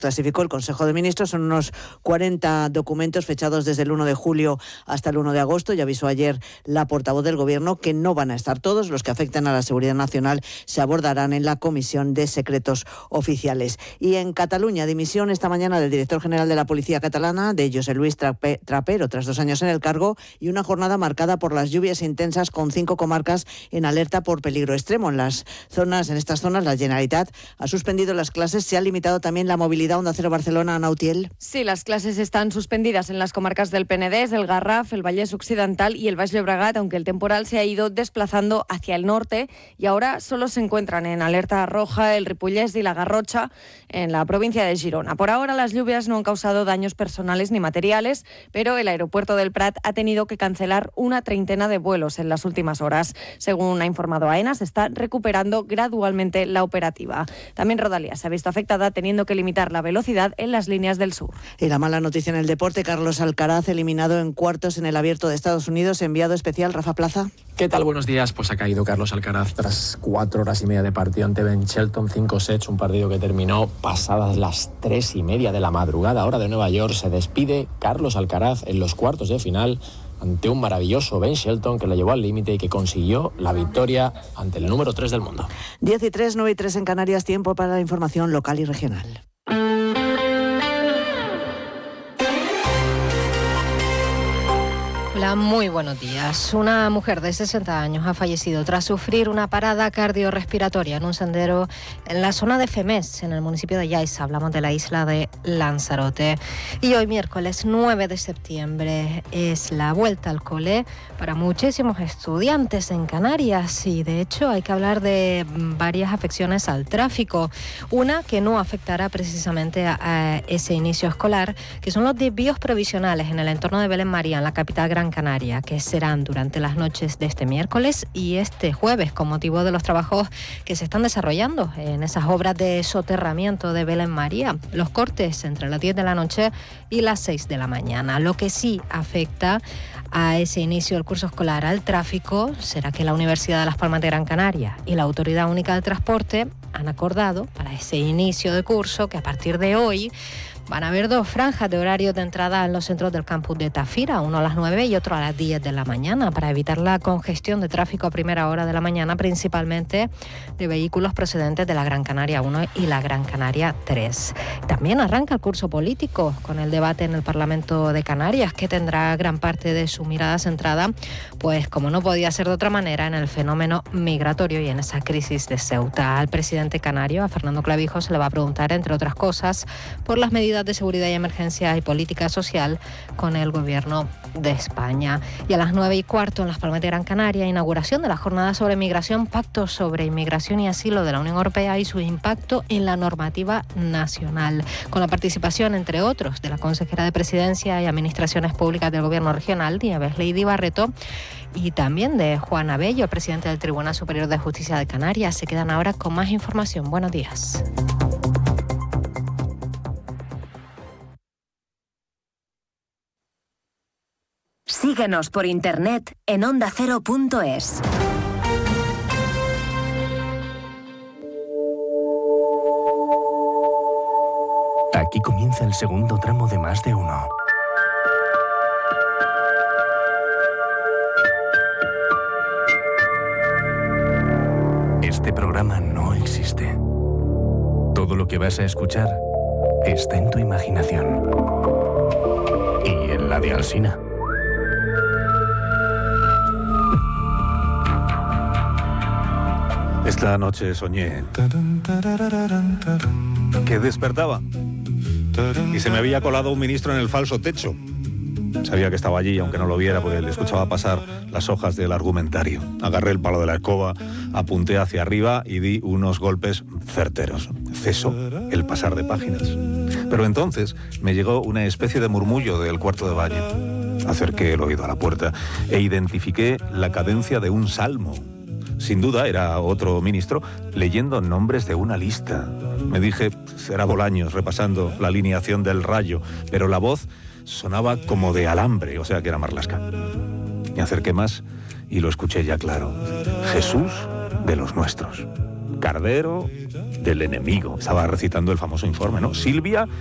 clasificó el Consejo de Ministros. Son unos 40 documentos fechados desde el 1 de julio hasta el 1 de agosto. Ya avisó ayer la portavoz del Gobierno que no van a estar todos. Los que afectan a la seguridad nacional se abordarán en la Comisión de Secretos Oficiales. Y en Cataluña, dimisión esta mañana del director general de la Policía catalana, de José Luis Trapero, tras 2 años en el cargo, y una jornada marcada por las lluvias intensas, con 5 comarcas en alerta por peligro extremo. En estas zonas, la Generalitat ha suspendido las clases. Se ha limitado también la movilidad. Onda Cero Barcelona, Ana Utiel. Sí, las clases están suspendidas en las comarcas del Penedès, el Garraf, el Vallès Occidental y el Baix Llobregat, aunque el temporal se ha ido desplazando hacia el norte y ahora solo se encuentran en alerta roja el Ripollès y la Garrotxa en la provincia de Girona. Por ahora las lluvias no han causado daños personales ni materiales, pero el aeropuerto del Prat ha tenido que cancelar una treintena de vuelos en las últimas horas. Según ha informado AENA, se está recuperando gradualmente la operativa. También Rodalies se ha visto afectada, teniendo que limitar la velocidad en las líneas del sur. Y la mala noticia en el deporte: Carlos Alcaraz eliminado en cuartos en el Abierto de Estados Unidos. Enviado especial, Rafa Plaza. ¿Qué tal? Buenos días. Pues ha caído Carlos Alcaraz tras 4 horas y media de partido ante Ben Shelton, 5 sets, un partido que terminó pasadas las 3:30 de la madrugada, hora de Nueva York. Se despide Carlos Alcaraz en los cuartos de final ante un maravilloso Ben Shelton que le llevó al límite y que consiguió la victoria ante el número 3 del mundo. 10:03, 9:03 en Canarias. Tiempo para la información local y regional. Hola, muy buenos días. Una mujer de 60 años ha fallecido tras sufrir una parada cardiorrespiratoria en un sendero en la zona de Femés, en el municipio de Yaiza. Hablamos de la isla de Lanzarote. Y hoy, miércoles 9 de septiembre, es la vuelta al cole para muchísimos estudiantes en Canarias. Y de hecho hay que hablar de varias afecciones al tráfico. Una que no afectará precisamente a ese inicio escolar, que son los desvíos provisionales en el entorno de Belén María, en la capital Gran Canaria, que serán durante las noches de este miércoles y este jueves, con motivo de los trabajos que se están desarrollando en esas obras de soterramiento de Belén María. Los cortes entre las 10 de la noche y las 6 de la mañana. Lo que sí afecta a ese inicio del curso escolar al tráfico será que la Universidad de Las Palmas de Gran Canaria y la Autoridad Única del Transporte han acordado para ese inicio de curso que a partir de hoy van a haber 2 franjas de horario de entrada en los centros del campus de Tafira, uno a las 9 y otro a las 10 de la mañana, para evitar la congestión de tráfico a primera hora de la mañana, principalmente de vehículos procedentes de la Gran Canaria 1 y la Gran Canaria 3. También arranca el curso político con el debate en el Parlamento de Canarias, que tendrá gran parte de su mirada centrada, pues como no podía ser de otra manera, en el fenómeno migratorio y en esa crisis de Ceuta. Al presidente canario, a Fernando Clavijo, se le va a preguntar, entre otras cosas, por las medidas de seguridad y emergencia y política social con el Gobierno de España. Y a las 9:15 en Las Palmas de Gran Canaria, inauguración de la jornada sobre migración, pacto sobre inmigración y asilo de la Unión Europea y su impacto en la normativa nacional, con la participación, entre otros, de la consejera de Presidencia y Administraciones Públicas del Gobierno regional, Nieves Lady Barreto, y también de Juan Abello, presidente del Tribunal Superior de Justicia de Canarias. Se quedan ahora con más información. Buenos días. Síguenos por internet en ondacero.es. Aquí comienza el segundo tramo de Más de Uno. Este programa no existe. Todo lo que vas a escuchar está en tu imaginación. Y en la de Alsina. Esta noche soñé que despertaba y se me había colado un ministro en el falso techo. Sabía que estaba allí, aunque no lo viera, porque le escuchaba pasar las hojas del argumentario. Agarré el palo de la escoba, apunté hacia arriba y di unos golpes certeros. Cesó el pasar de páginas. Pero entonces me llegó una especie de murmullo del cuarto de baño. Acerqué el oído a la puerta e identifiqué la cadencia de un salmo. Sin duda era otro ministro leyendo nombres de una lista. Me dije, será Bolaños repasando la alineación del Rayo, pero la voz sonaba como de alambre, o sea que era Marlaska. Me acerqué más y lo escuché ya claro. Jesús de los nuestros. Cardero del enemigo. Estaba recitando el famoso informe, ¿no? Silvia